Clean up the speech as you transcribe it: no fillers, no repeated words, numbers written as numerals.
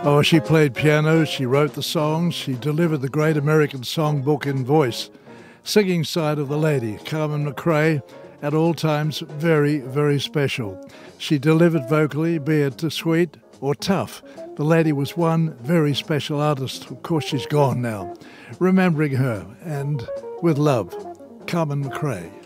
Oh, she played piano, she wrote the songs, she delivered the great American songbook in voice. Singing side of the lady, Carmen McRae, at all times very, very special. She delivered vocally, be it sweet or tough. The lady was one very special artist. Of course, she's gone now. Remembering her, and with love, Carmen McRae.